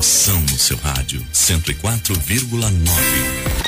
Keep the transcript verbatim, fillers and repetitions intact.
emoção no seu rádio. cento e quatro vírgula nove.